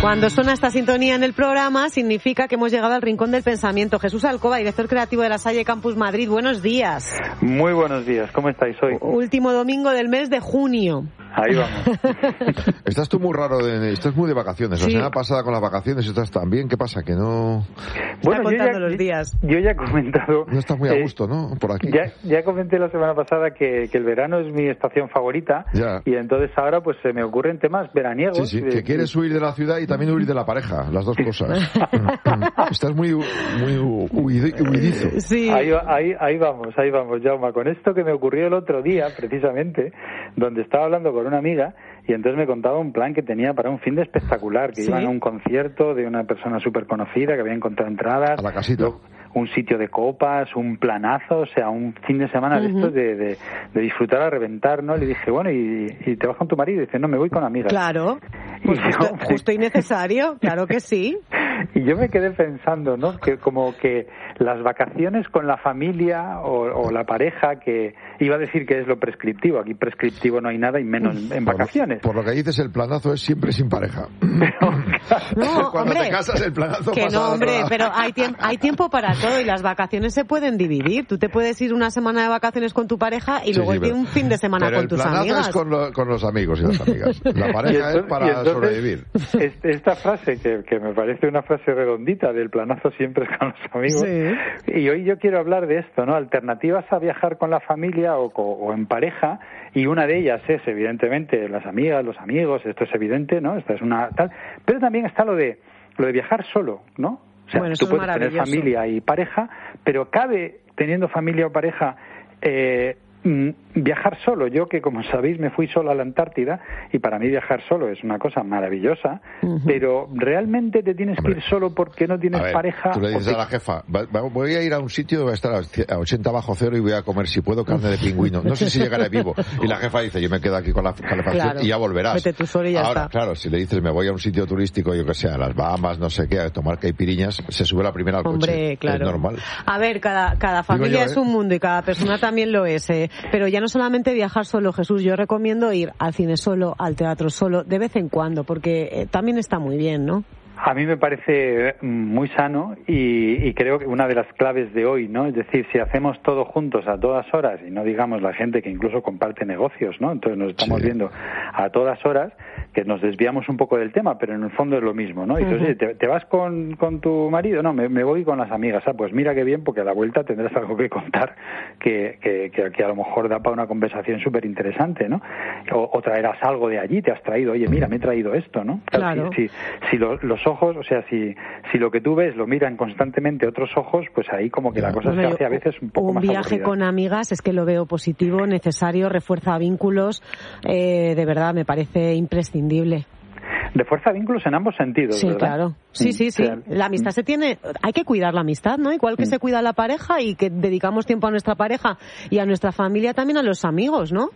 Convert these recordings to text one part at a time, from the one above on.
Cuando suena esta sintonía en el programa, significa que hemos llegado al rincón del pensamiento. Jesús Alcoba, director creativo de la Salle Campus Madrid. Buenos días. Muy buenos días. ¿Cómo estáis hoy? Último domingo del mes de junio. Ahí vamos. Estás tú muy raro, estás muy de vacaciones. Sí. La semana pasada con las vacaciones estás también. ¿Qué pasa? Que no... Está contando los días. Yo ya he comentado... No estás muy a gusto, ¿no? Por aquí. Ya comenté la semana pasada que el verano es mi estación favorita. Ya. Y entonces ahora pues se me ocurren temas veraniegos. Sí, que quieres huir de la ciudad y también huir de la pareja. Las dos cosas. Estás muy huidizo. Sí. Ahí vamos, Jaume. Con esto que me ocurrió el otro día, precisamente, donde estaba hablando con una amiga y entonces me contaba un plan que tenía para un fin de espectacular, que iban a un concierto de una persona súper conocida, que había encontrado entradas. A la casita. Un sitio de copas, un planazo, o sea, un fin de semana de estos de disfrutar a reventar, ¿no? Le dije, bueno, ¿y te vas con tu marido? Y dice, no, me voy con amigas. Claro, pues justo y necesario, claro que sí. Y yo me quedé pensando, ¿no? Que como que las vacaciones con la familia o la pareja, que iba a decir que es lo prescriptivo, aquí prescriptivo no hay nada y menos en vacaciones. Por lo que dices, el planazo es siempre sin pareja. No, cuando hombre, te casas el planazo que pasa no, hombre, a pero hay tiempo para todo y las vacaciones se pueden dividir. Tú te puedes ir una semana de vacaciones con tu pareja y luego ir un fin de semana con tus amigas. Pero el planazo es con los amigos y las amigas. La pareja es para sobrevivir. Esta frase, que me parece una frase redondita, del planazo siempre es con los amigos. Sí. Y hoy yo quiero hablar de esto, ¿no? Alternativas a viajar con la familia o en pareja, y una de ellas es, evidentemente, las amigas, los amigos, esto es evidente, ¿no? Esta es una tal, pero también está lo de viajar solo, ¿no? O sea, bueno, tú puedes tener familia y pareja, pero cabe, teniendo familia o pareja, viajar solo. Yo, que como sabéis me fui solo a la Antártida, y para mí viajar solo es una cosa maravillosa, pero realmente te tienes que ir solo porque no tienes pareja. Tú le dices a la jefa, voy a ir a un sitio donde va a estar a 80 bajo cero y voy a comer, si puedo, carne de pingüino. No sé si llegaré vivo. Y la jefa dice, yo me quedo aquí con la calefacción y ya volverás. Vete tú solo y ya Ahora, está. claro, si le dices, me voy a un sitio turístico, yo que sé, a las Bahamas, no sé qué, a tomar caipiriñas, se sube la primera al coche. Hombre, claro. Es normal. A ver, cada familia es un mundo y cada persona también lo es. Pero ya no solamente viajar solo, Jesús, yo recomiendo ir al cine solo, al teatro solo, de vez en cuando, porque también está muy bien, ¿no? A mí me parece muy sano y creo que una de las claves de hoy, ¿no? Es decir, si hacemos todo juntos a todas horas, y no digamos la gente que incluso comparte negocios, ¿no? Entonces nos estamos viendo a todas horas, que nos desviamos un poco del tema, pero en el fondo es lo mismo, ¿no? Y entonces, ¿te vas con tu marido? No, me voy con las amigas. Ah, pues mira qué bien, porque a la vuelta tendrás algo que contar que a lo mejor da para una conversación súper interesante, ¿no? O traerás algo de allí, te has traído, oye, mira, me he traído esto, ¿no? Claro. Si los ojos, o sea, si lo que tú ves lo miran constantemente otros ojos, pues ahí como que la cosa se hace a veces un poco más aburrida. Un viaje con amigas es que lo veo positivo, necesario, refuerza vínculos, de verdad me parece imprescindible. De fuerza vínculos en ambos sentidos, sí, ¿verdad? Claro. Sí. O sea, la amistad hay que cuidar la amistad, ¿no? Igual que se cuida la pareja y que dedicamos tiempo a nuestra pareja y a nuestra familia, también a los amigos, ¿no?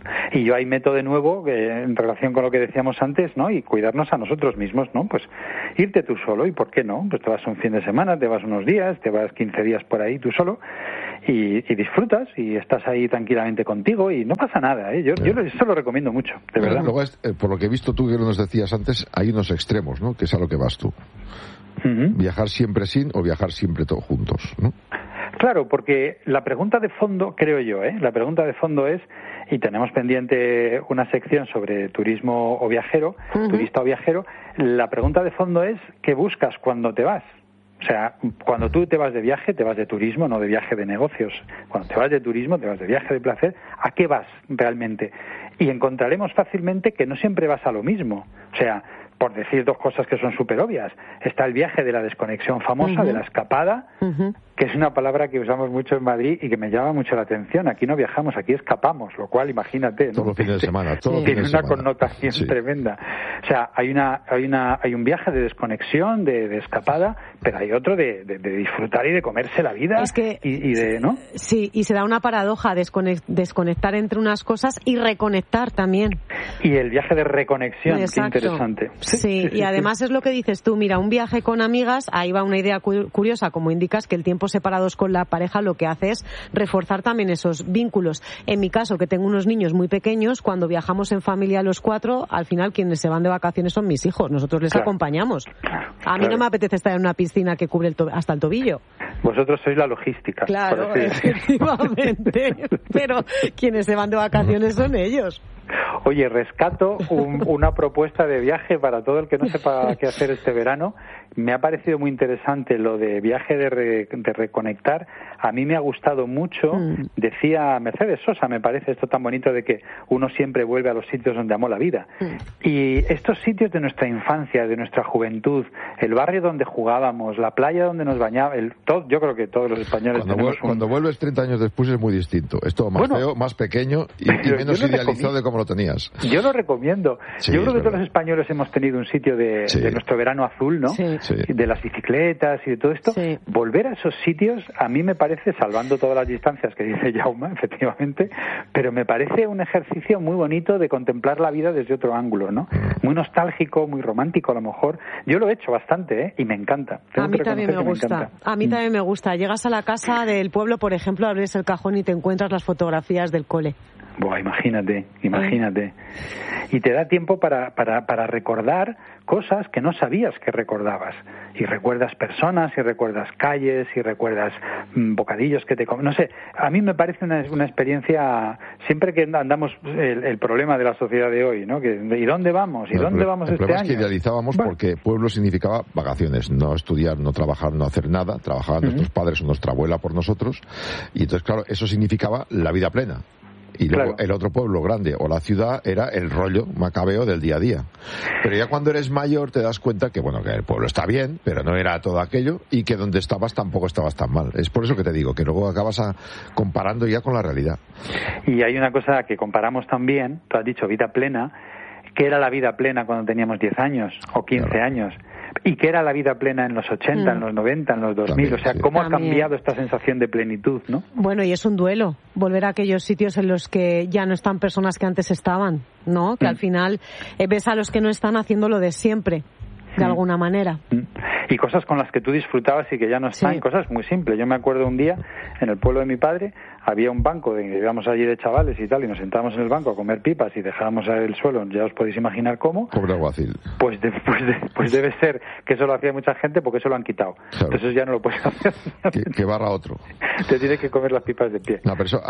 Y yo ahí meto de nuevo, en relación con lo que decíamos antes, ¿no? Y cuidarnos a nosotros mismos, ¿no? Pues irte tú solo, ¿y por qué no? Pues te vas un fin de semana, te vas unos días, te vas 15 días por ahí tú solo y disfrutas y estás ahí tranquilamente contigo y no pasa nada, ¿eh? Yo eso lo recomiendo mucho, de verdad. Luego, por lo que he visto tú que nos decías antes, hay unos extremos, ¿no? Que es a lo que vas tú. Viajar siempre sin o viajar siempre todos juntos, ¿no? Claro, porque la pregunta de fondo, creo yo, la pregunta de fondo es, y tenemos pendiente una sección sobre turismo o viajero, turista o viajero, la pregunta de fondo es, ¿qué buscas cuando te vas? O sea, cuando tú te vas de viaje, te vas de turismo, no de viaje de negocios. Cuando te vas de turismo, te vas de viaje de placer, ¿a qué vas realmente? Y encontraremos fácilmente que no siempre vas a lo mismo. O sea, por decir dos cosas que son súper obvias, está el viaje de la desconexión famosa, de la escapada, que es una palabra que usamos mucho en Madrid y que me llama mucho la atención. Aquí no viajamos, aquí escapamos, lo cual, imagínate, ¿no? Todos los fines de semana. Tiene una connotación tremenda. O sea, hay un viaje de desconexión, de escapada, pero hay otro de disfrutar y de comerse la vida. Es que, y de, ¿no? Sí, y se da una paradoja desconectar entre unas cosas y reconectar también. Y el viaje de reconexión, exacto. Qué interesante. Sí, y además es lo que dices tú, mira, un viaje con amigas, ahí va una idea curiosa, como indicas, que el tiempo separados con la pareja lo que hace es reforzar también esos vínculos. En mi caso, que tengo unos niños muy pequeños, cuando viajamos en familia los 4, al final quienes se van de vacaciones son mis hijos, nosotros les acompañamos. A mí no me apetece estar en una piscina que cubre hasta el tobillo. Vosotros sois la logística. Claro, efectivamente, pero quienes se van de vacaciones son ellos. Oye, rescato una propuesta de viaje para todo el que no sepa qué hacer este verano. Me ha parecido muy interesante lo de viaje de reconectar. A mí me ha gustado mucho. Decía Mercedes Sosa, me parece esto tan bonito de que uno siempre vuelve a los sitios donde amó la vida. Y estos sitios de nuestra infancia, de nuestra juventud, el barrio donde jugábamos, la playa donde nos bañábamos, yo creo que todos los españoles cuando vuelves 30 años después es muy distinto. Es todo más feo, más pequeño y menos idealizado de como lo tenías. Yo lo recomiendo. Sí, yo creo que todos los españoles hemos tenido un sitio de nuestro verano azul, ¿no? Sí. De las bicicletas y de todo esto. Sí. Volver a esos sitios, a mí me parece, salvando todas las distancias que dice Jaume, efectivamente, pero me parece un ejercicio muy bonito de contemplar la vida desde otro ángulo, ¿no? Muy nostálgico, muy romántico a lo mejor. Yo lo he hecho bastante, y me encanta. A mí también me gusta. A mí también me gusta. Llegas a la casa del pueblo, por ejemplo, abres el cajón y te encuentras las fotografías del cole. Buah, imagínate. Y te da tiempo para recordar cosas que no sabías que recordabas. Y recuerdas personas, y recuerdas calles, y recuerdas bocadillos que te comes. No sé, a mí me parece una experiencia, siempre que andamos el problema de la sociedad de hoy, ¿no? ¿Y dónde vamos? ¿Y dónde vamos este año? El problema es que idealizábamos porque pueblo significaba vacaciones, no estudiar, no trabajar, no hacer nada. Trabajaban nuestros padres o nuestra abuela por nosotros. Y entonces, claro, eso significaba la vida plena. Y luego el otro pueblo grande o la ciudad era el rollo macabeo del día a día. Pero ya cuando eres mayor te das cuenta que, bueno, que el pueblo está bien, pero no era todo aquello, y que donde estabas tampoco estabas tan mal. Es por eso que te digo, que luego acabas comparando ya con la realidad. Y hay una cosa que comparamos también, tú has dicho vida plena, ¿qué era la vida plena cuando teníamos 10 años o 15 años? ¿Y qué era la vida plena en los 80, en los 90, en los 2000? También, o sea, ¿cómo ha cambiado esta sensación de plenitud, no? Bueno, y es un duelo, volver a aquellos sitios en los que ya no están personas que antes estaban, ¿no? Que al final ves a los que no están haciendo lo de siempre, de alguna manera. Y cosas con las que tú disfrutabas y que ya no están, cosas muy simples. Yo me acuerdo un día, en el pueblo de mi padre, había un banco de que íbamos allí de chavales y tal, y nos sentábamos en el banco a comer pipas y dejábamos el suelo, ya os podéis imaginar cómo. Pobre alguacil. Pues debe ser que eso lo hacía mucha gente porque eso lo han quitado. Claro. Entonces ya no lo puedes hacer. Que barra otro. Te tienes que comer las pipas de pie. No, pero eso,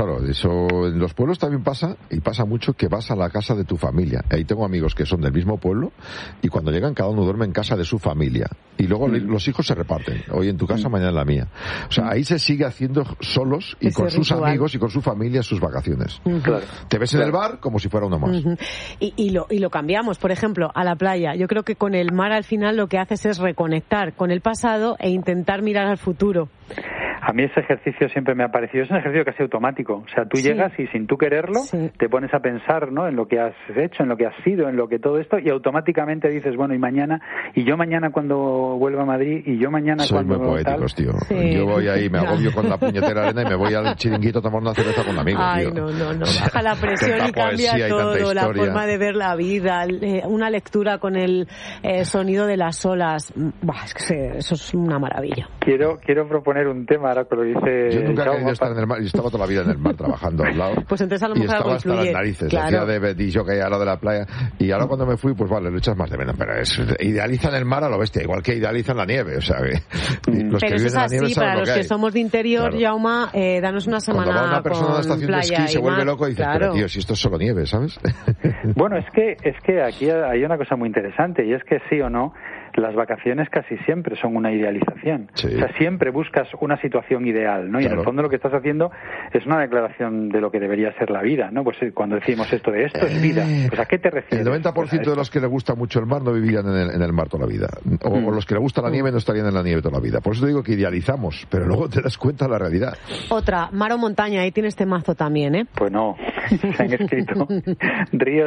eso en los pueblos también pasa, y pasa mucho, que vas a la casa de tu familia. Ahí tengo amigos que son del mismo pueblo, y cuando llegan cada uno duerme en casa de su familia. Y luego los hijos se reparten. Hoy en tu casa, mañana en la mía. O sea, ahí se sigue haciendo solos y con sus amigos y con su familia sus vacaciones. Claro. Te ves en el bar como si fuera uno más. Y lo cambiamos, por ejemplo, a la playa. Yo creo que con el mar al final lo que haces es reconectar con el pasado e intentar mirar al futuro. A mí ese ejercicio siempre me ha parecido, es un ejercicio casi automático. O sea, tú llegas y sin tú quererlo te pones a pensar, ¿no?, en lo que has hecho, en lo que has sido, en lo que todo esto, y automáticamente dices, bueno, y yo mañana cuando vuelva a Madrid, y yo mañana Soy cuando... Soy muy poéticos, tío. Sí. Yo voy ahí, me agobio con la puñetera arena y me voy al chiringuito a tomar una cerveza con amigos, tío. No. Baja la presión y cambia todo, la forma de ver la vida, una lectura con el sonido de las olas. Buah, es que eso es una maravilla. Quiero proponer un tema ahora que lo dice. Yo nunca quería estar en el mar, yo estaba toda la vida en el mar trabajando al lado. Pues entonces a lo mejor algo influye. Y estaba hasta las narices, claro. Decía de dicho que a lo de la playa, y ahora cuando me fui, pues vale, lo echas más de menos, pero idealizan el mar a lo bestia, igual que idealizan la nieve, o sea, los pero que eso es así, para los que somos de interior, claro. Jauma, danos una semana. Cuando va una persona a la estación de esquí se vuelve loco y dice, pero tío, si esto es solo nieve, ¿sabes? Bueno, es que aquí hay una cosa muy interesante, y es que sí o no, las vacaciones casi siempre son una idealización. Sí. O sea, siempre buscas una situación ideal, ¿no? Y claro. En el fondo lo que estás haciendo es una declaración de lo que debería ser la vida, ¿no? Pues cuando decimos esto es vida, pues ¿a qué te refieres? El 90% de los que le gusta mucho el mar no vivirían en el mar toda la vida. O los que le gusta la nieve no estarían en la nieve toda la vida. Por eso te digo que idealizamos, pero luego te das cuenta de la realidad. Otra, mar o montaña, ahí tienes temazo también, ¿eh? Pues no, se han escrito ríos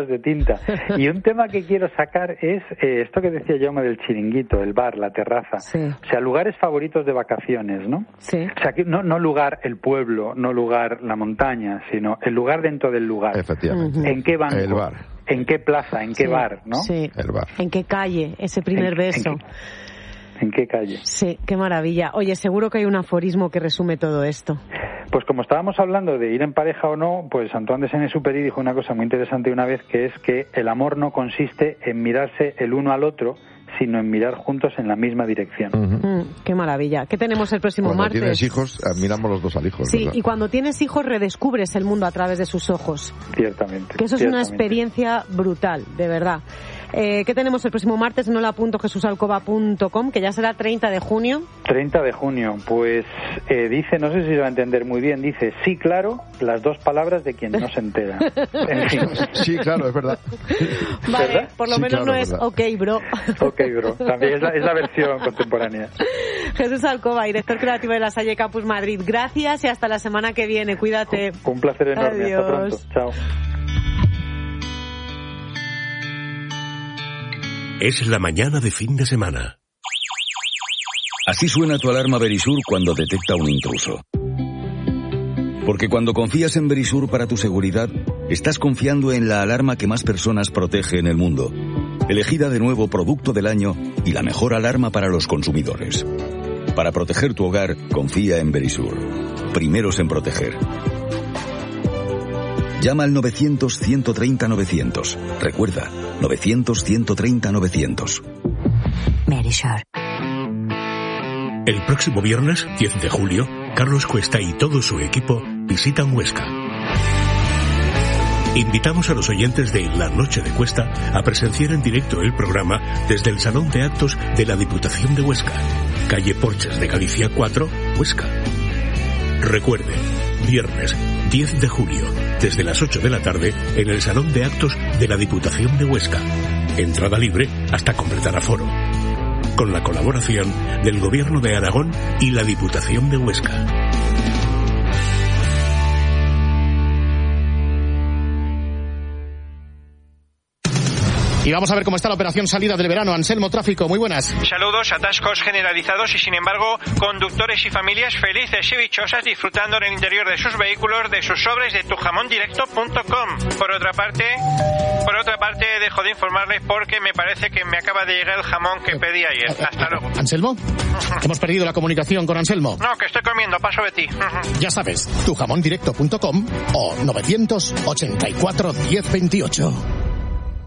litros de tinta. Y un tema que quiero sacar es esto que decía Jaume del chiringuito, el bar, la terraza. Sí. O sea, lugares favoritos de vacaciones, ¿no? Sí. O sea, que no lugar el pueblo, no lugar la montaña, sino el lugar dentro del lugar. Efectivamente. ¿En qué banco? El bar. ¿En qué plaza? ¿En qué bar? ¿No? Sí. El bar. ¿En qué calle? Ese primer beso. ¿En qué calle? Sí, qué maravilla. Oye, seguro que hay un aforismo que resume todo esto. Pues como estábamos hablando de ir en pareja o no, pues Antoine de Saint-Exupéry dijo una cosa muy interesante una vez, que es que el amor no consiste en mirarse el uno al otro, sino en mirar juntos en la misma dirección. Qué maravilla. ¿Qué tenemos el próximo cuando martes? Cuando tienes hijos, miramos los dos al hijo. Sí, ¿verdad? y cuando tienes hhijos redescubres el mundo a través de sus ojos. Ciertamente. Que eso es una experiencia brutal, de verdad. ¿Qué tenemos el próximo martes? No lo apunto, jesusalcoba.com, que ya será 30 de junio. 30 de junio, pues dice, no sé si se va a entender muy bien, dice, sí, claro, las dos palabras de quien no se entera. En fin. Sí, claro, es verdad. Vale, ¿verdad? por lo Sí, menos claro, no es verdad. ok, bro. Ok, bro, también es la versión contemporánea. Jesús Alcoba, director creativo de la Salle Campus Madrid. Gracias y hasta la semana que viene. Cuídate. Un placer enorme. Adiós. Hasta pronto. Chao. Es la mañana de fin de semana. Así suena tu alarma Verisur cuando detecta un intruso. Porque cuando confías en Verisur para tu seguridad, estás confiando en la alarma que más personas protege en el mundo. Elegida de nuevo Producto del Año y la mejor alarma para los consumidores. Para proteger tu hogar, confía en Verisur. Primeros en proteger. Llama al 900-130-900. Recuerda, 900-130-900. Verisur. El próximo viernes, 10 de julio, Carlos Cuesta y todo su equipo visitan Huesca. Invitamos a los oyentes de La Noche de Cuesta a presenciar en directo el programa desde el Salón de Actos de la Diputación de Huesca, calle Porches de Galicia 4, Huesca. Recuerde, viernes 10 de julio, desde las 8 de la tarde, en el Salón de Actos de la Diputación de Huesca. Entrada libre hasta completar aforo. Con la colaboración del Gobierno de Aragón y la Diputación de Huesca. Y vamos a ver cómo está la operación salida del verano. Anselmo, tráfico, muy buenas. Saludos, atascos generalizados y sin embargo conductores y familias felices y dichosas disfrutando en el interior de sus vehículos de sus sobres de tujamondirecto.com. Por otra parte dejo de informarles porque me parece que me acaba de llegar el jamón que pedí ayer. Hasta luego. ¿Anselmo? Hemos perdido la comunicación con Anselmo. No, que estoy comiendo, paso de ti. Ya sabes, tujamondirecto.com o 984 1028.